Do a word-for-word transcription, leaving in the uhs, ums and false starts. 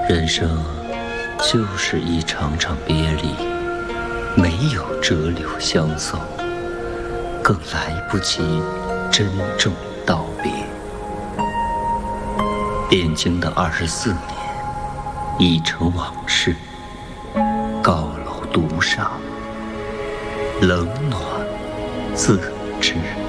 人生就是一场场别离，没有折柳相送，更来不及珍重道别。汴京的二十四年已成往事，高楼独上，冷暖自知。